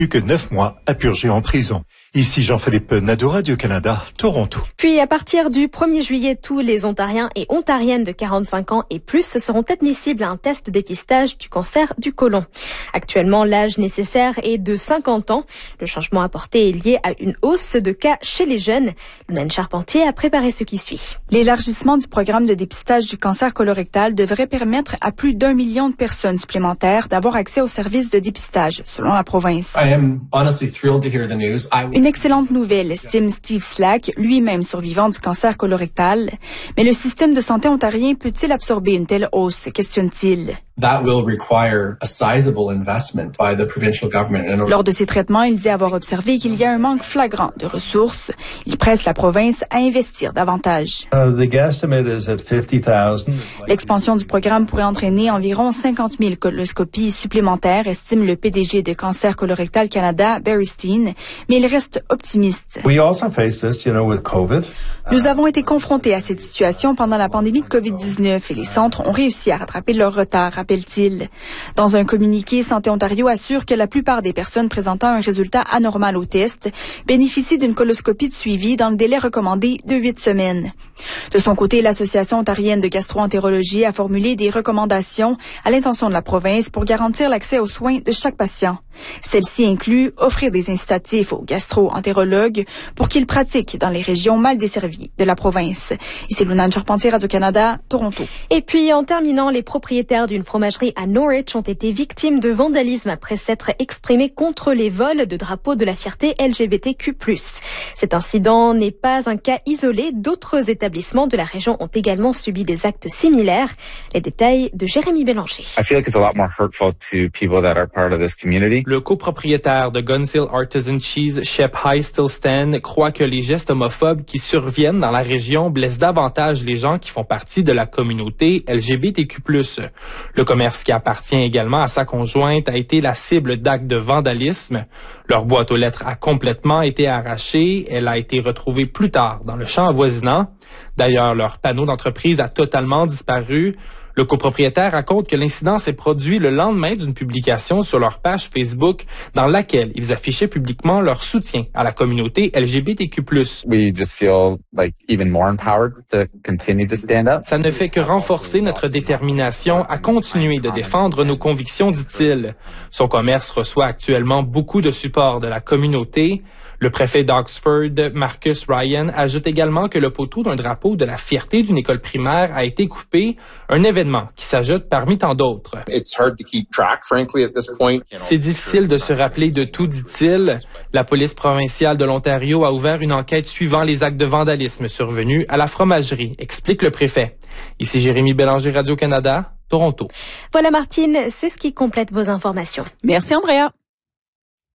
plus que 9 mois à purger en prison. Ici Jean-Philippe Nadeau, Radio-Canada, Toronto. Puis à partir du 1er juillet, tous les Ontariens et Ontariennes de 45 ans et plus seront admissibles à un test de dépistage du cancer du côlon. Actuellement, l'âge nécessaire est de 50 ans. Le changement apporté est lié à une hausse de cas chez les jeunes. Lunane Charpentier a préparé ce qui suit. L'élargissement du programme de dépistage du cancer colorectal devrait permettre à plus d'1 million de personnes supplémentaires d'avoir accès aux services de dépistage, selon la province. Une excellente nouvelle, estime Steve Slack, lui-même survivant du cancer colorectal. Mais le système de santé ontarien peut-il absorber une telle hausse, questionne-t-il. Lors de ses traitements, il dit avoir observé qu'il y a un manque flagrant de ressources. Il presse la province à investir davantage. L'expansion du programme pourrait entraîner environ 50 000 coloscopies supplémentaires, estime le PDG de Cancer Colorectal Canada, Barry Steen, mais il reste optimiste. Nous avons été confrontés à cette situation pendant la pandémie de COVID-19 et les centres ont réussi à rattraper leur retard, rappelle-t-il. Dans un communiqué, Santé Ontario assure que la plupart des personnes présentant un résultat anormal au test bénéficient d'une coloscopie de suivi dans le délai recommandé de 8 semaines. De son côté, l'Association ontarienne de gastro-entérologie a formulé des recommandations à l'intention de la province pour garantir l'accès aux soins de chaque patient. Celle-ci inclut offrir des incitatifs aux gastro-entérologues pour qu'ils pratiquent dans les régions mal desservies de la province. Ici Lunane Charpentier, Radio-Canada, Toronto. Et puis, en terminant, les propriétaires d'une fromagerie à Norwich ont été victimes de vandalisme après s'être exprimés contre les vols de drapeaux de la fierté LGBTQ+. Cet incident n'est pas un cas isolé. D'autres établissements de la région ont également subi des actes similaires. Les détails de Jérémy Bélanger. Le copropriétaire de Gunsill Artisan Cheese, Shep High-Stillstan, croit que les gestes homophobes qui surviennent dans la région blessent davantage les gens qui font partie de la communauté LGBTQ+. Le commerce qui appartient également à sa conjointe a été la cible d'actes de vandalisme. Leur boîte aux lettres a complètement été arrachée. Elle a été retrouvée plus tard dans le champ avoisinant. D'ailleurs, leur panneau d'entreprise a totalement disparu. Le copropriétaire raconte que l'incident s'est produit le lendemain d'une publication sur leur page Facebook dans laquelle ils affichaient publiquement leur soutien à la communauté LGBTQ+. Ça ne fait que renforcer notre détermination à continuer de défendre nos convictions, dit-il. Son commerce reçoit actuellement beaucoup de support de la communauté. Le préfet d'Oxford, Marcus Ryan, ajoute également que le poteau d'un drapeau de la fierté d'une école primaire a été coupé, un événement qui s'ajoute parmi tant d'autres. C'est difficile de se rappeler de tout, dit-il. La police provinciale de l'Ontario a ouvert une enquête suivant les actes de vandalisme survenus à la fromagerie, explique le préfet. Ici Jérémy Bélanger, Radio-Canada, Toronto. Voilà Martine, c'est ce qui complète vos informations. Merci Andrea.